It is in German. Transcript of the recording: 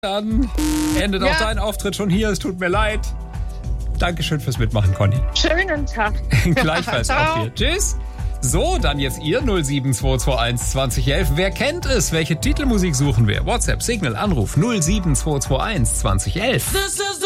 Dann endet auch dein Auftritt schon hier. Es tut mir leid. Dankeschön fürs Mitmachen, Conny. Schönen Tag. Gleichfalls auch hier. Tschüss. So, dann jetzt ihr 07221 2011. Wer kennt es? Welche Titelmusik suchen wir? WhatsApp, Signal, Anruf 07221 2011.